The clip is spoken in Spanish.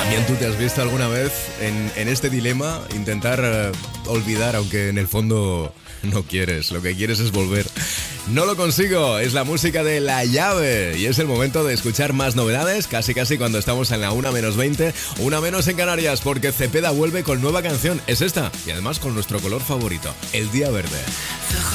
También tú te has visto alguna vez en este dilema, intentar olvidar, aunque en el fondo no quieres, lo que quieres es volver. No lo consigo, es la música de La Llave y es el momento de escuchar más novedades, casi cuando estamos en la 1:20, 1 menos en Canarias, porque Cepeda vuelve con nueva canción, es esta, y además con nuestro color favorito, el día verde.